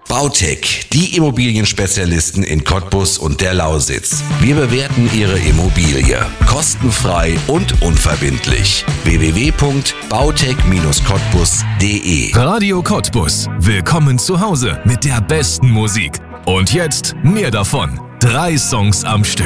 Bautec, die Immobilienspezialisten in Cottbus und der Lausitz. Wir bewerten Ihre Immobilie kostenfrei und unverbindlich. www.bautec-cottbus.de. Radio Cottbus. Willkommen zu Hause mit der besten Musik. Und jetzt mehr davon. 3 Songs am Stück.